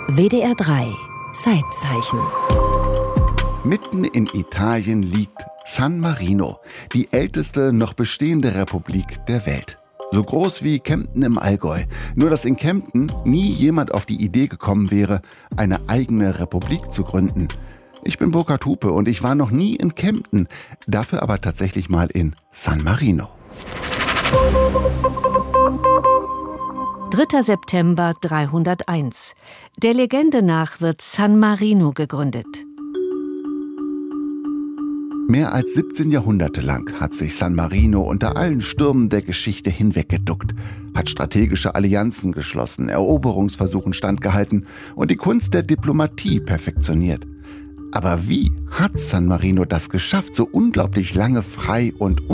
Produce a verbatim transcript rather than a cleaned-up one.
W D R drei Zeitzeichen. Mitten in Italien liegt San Marino, die älteste noch bestehende Republik der Welt. So groß wie Kempten im Allgäu. Nur dass in Kempten nie jemand auf die Idee gekommen wäre, eine eigene Republik zu gründen. Ich bin Burkhard Hupe und ich war noch nie in Kempten, dafür aber tatsächlich mal in San Marino. dritter September dreihunderteins. Der Legende nach wird San Marino gegründet. Mehr als siebzehn Jahrhunderte lang hat sich San Marino unter allen Stürmen der Geschichte hinweggeduckt, hat strategische Allianzen geschlossen, Eroberungsversuchen standgehalten und die Kunst der Diplomatie perfektioniert. Aber wie hat San Marino das geschafft, so unglaublich lange frei und